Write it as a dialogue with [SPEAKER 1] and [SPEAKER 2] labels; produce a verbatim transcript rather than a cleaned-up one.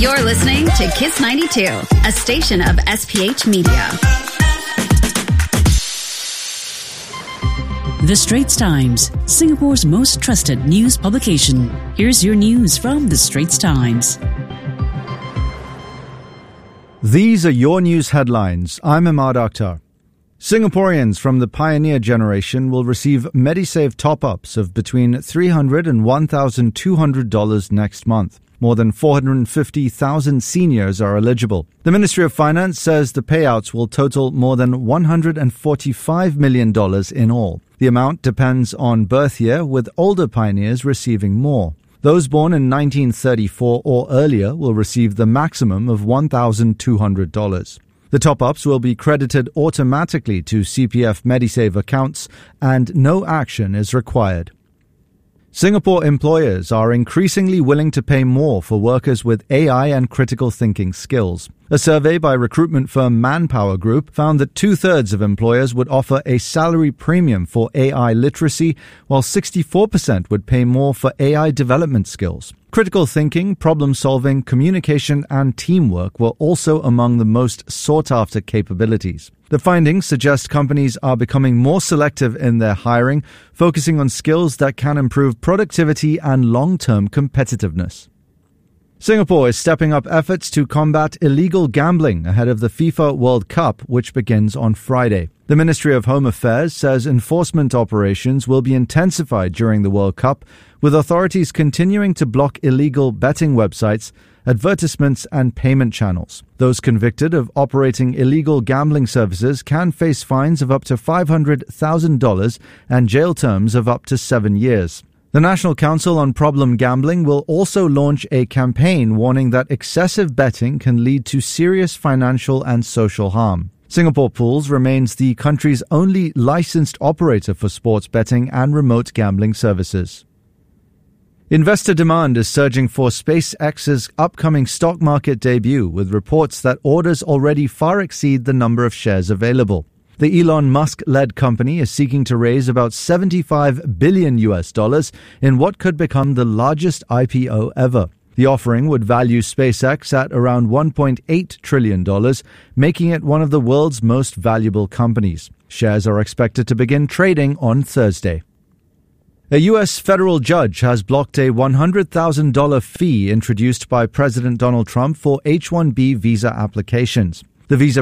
[SPEAKER 1] You're listening to Kiss ninety-two, a station of S P H Media.
[SPEAKER 2] The Straits Times, Singapore's most trusted news publication. Here's your news from The Straits Times.
[SPEAKER 3] These are your news headlines. I'm Ahmad Akhtar. Singaporeans from the pioneer generation will receive MediSave top-ups of between three hundred dollars and one thousand two hundred dollars next month. More than four hundred fifty thousand seniors are eligible. The Ministry of Finance says the payouts will total more than one hundred forty-five million dollars in all. The amount depends on birth year, with older pioneers receiving more. Those born in nineteen thirty-four or earlier will receive the maximum of one thousand two hundred dollars. The top-ups will be credited automatically to C P F MediSave accounts and no action is required. Singapore employers are increasingly willing to pay more for workers with A I and critical thinking skills. A survey by recruitment firm Manpower Group found that two-thirds of employers would offer a salary premium for A I literacy, while sixty-four percent would pay more for A I development skills. Critical thinking, problem-solving, communication, and teamwork were also among the most sought-after capabilities. The findings suggest companies are becoming more selective in their hiring, focusing on skills that can improve productivity and long-term competitiveness. Singapore is stepping up efforts to combat illegal gambling ahead of the FIFA World Cup, which begins on Friday. The Ministry of Home Affairs says enforcement operations will be intensified during the World Cup, with authorities continuing to block illegal betting websites, advertisements and payment channels. Those convicted of operating illegal gambling services can face fines of up to five hundred thousand dollars and jail terms of up to seven years. The National Council on Problem Gambling will also launch a campaign warning that excessive betting can lead to serious financial and social harm. Singapore Pools remains the country's only licensed operator for sports betting and remote gambling services. Investor demand is surging for SpaceX's upcoming stock market debut, with reports that orders already far exceed the number of shares available. The Elon Musk-led company is seeking to raise about seventy-five billion U S dollars in what could become the largest I P O ever. The offering would value SpaceX at around one point eight trillion dollars, making it one of the world's most valuable companies. Shares are expected to begin trading on Thursday. A U S federal judge has blocked a one hundred thousand dollars fee introduced by President Donald Trump for H one B visa applications. The visa